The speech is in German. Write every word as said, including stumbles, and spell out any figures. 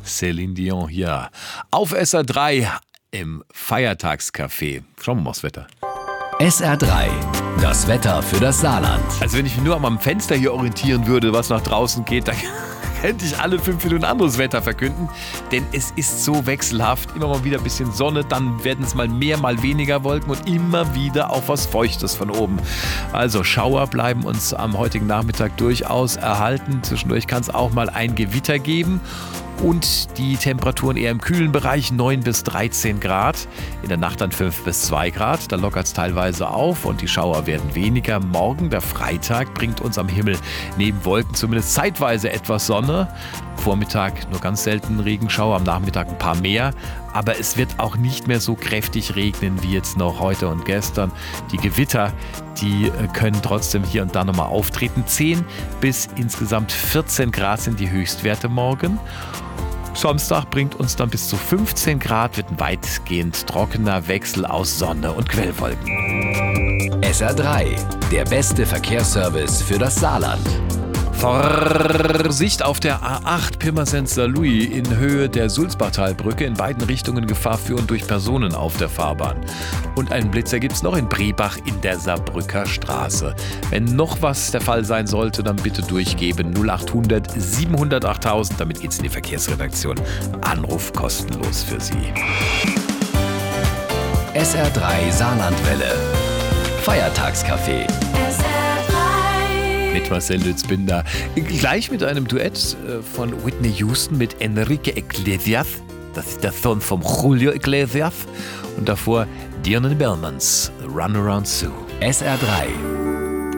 Céline Dion hier. Auf S R drei im Feiertagscafé. Schauen wir mal aufs Wetter. S R drei, das Wetter für das Saarland. Also wenn ich mich nur am Fenster hier orientieren würde, was nach draußen geht, dann könnte ich alle fünf Minuten anderes Wetter verkünden. Denn es ist so wechselhaft. Immer mal wieder ein bisschen Sonne, dann werden es mal mehr, mal weniger Wolken und immer wieder auch was Feuchtes von oben. Also Schauer bleiben uns am heutigen Nachmittag durchaus erhalten. Zwischendurch kann es auch mal ein Gewitter geben. Und die Temperaturen eher im kühlen Bereich, neun bis dreizehn Grad. In der Nacht dann fünf bis zwei Grad. Da lockert es teilweise auf und die Schauer werden weniger. Morgen, der Freitag, bringt uns am Himmel neben Wolken zumindest zeitweise etwas Sonne. Vormittag nur ganz selten Regenschauer, am Nachmittag ein paar mehr. Aber es wird auch nicht mehr so kräftig regnen wie jetzt noch heute und gestern. Die Gewitter, die können trotzdem hier und da nochmal auftreten. zehn bis insgesamt vierzehn Grad sind die Höchstwerte morgen. Samstag bringt uns dann bis zu fünfzehn Grad, wird ein weitgehend trockener Wechsel aus Sonne und Quellwolken. S R drei, der beste Verkehrsservice für das Saarland. Vorsicht auf der A acht Pirmasens-Saarlouis in Höhe der Sulzbachtalbrücke. In beiden Richtungen Gefahr für und durch Personen auf der Fahrbahn. Und einen Blitzer gibt es noch in Brebach in der Saarbrücker Straße. Wenn noch was der Fall sein sollte, dann bitte durchgeben null acht hundert siebenhundert achttausend. Damit geht's in die Verkehrsredaktion. Anruf kostenlos für Sie. S R drei Saarlandwelle. Feiertagscafé. Mit Marcel Lützbinder. Gleich mit einem Duett von Whitney Houston mit Enrique Iglesias. Das ist der Sohn von Julio Iglesias. Und davor Dion and the Bellmans, Run Around Sue. S R drei,